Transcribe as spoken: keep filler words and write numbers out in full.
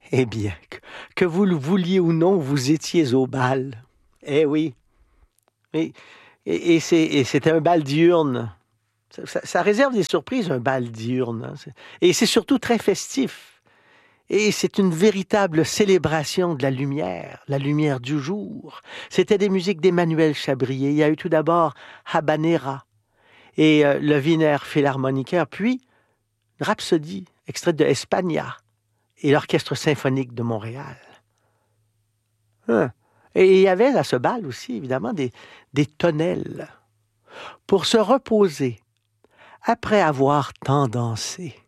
Eh bien, que, que vous le vouliez ou non, vous étiez au bal. Eh oui. Et, et, et c'est- et c'était un bal diurne. Ça, ça- ça réserve des surprises, un bal diurne, hein. C'est- Et c'est surtout très festif. Et c'est une véritable célébration de la lumière, la lumière du jour. C'était des musiques d'Emmanuel Chabrier. Il y a eu tout d'abord Habanera et euh, le Wiener Philharmoniker, puis Rhapsodie, extraite de España, et l'Orchestre symphonique de Montréal. Hein. Et il y avait à ce bal aussi, évidemment, des, des tonnelles pour se reposer après avoir tant dansé.